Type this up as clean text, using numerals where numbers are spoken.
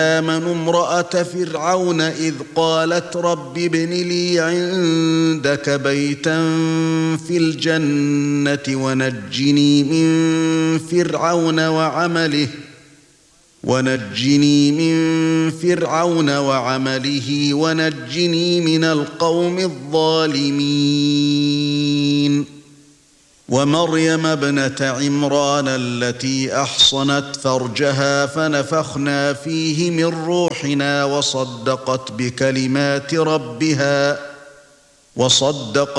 آمنوا امرأة فرعون إذ قالت رب ابن لي عندك بيتا في الجنة ونجني من فرعون وعمله ونجني من القوم الظالمين ومريم ابنة عمران التي أحصنت فرجها فنفخنا فيه من روحنا وصدقت